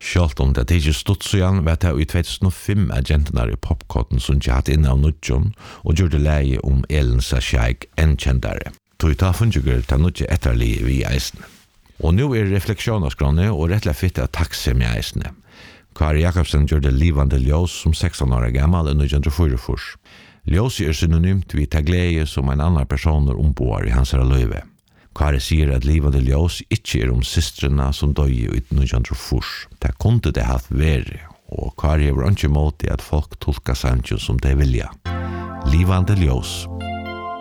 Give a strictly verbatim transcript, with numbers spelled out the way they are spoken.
Sjalt om det ikke stått så igjen, vet jeg i tjugohundrafem agentene i Popcotton som ikke hatt inn av Nudjon og gjorde leie om Ellen Sashaik enn kjentare. Tog ta fungerer til Nudje etterlige vi eisene. Og nå er refleksjonerskråne og rettelig fitte av taxi med eisene. Kari Jakobsen gjorde livande ljós som sexton år gammal i nitton fyrtiofyra. Ljós er synonymt vid ta glede som en annan personer ombord i hans løyve. Kari sier at livande ljós ikke er om systrena som døy i nitton fyrtiofyra. Det kunde det hatt vært, og Kari er ikke måte at folk tolka Sancho som de vilja. Livande ljós.